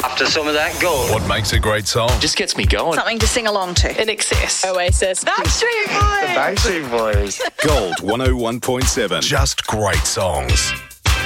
After some of that gold. What makes a great song? Just gets me going. Something to sing along to. In Excess. Oasis. Backstreet Boys. Backstreet Boys. Gold 101.7. Just great songs.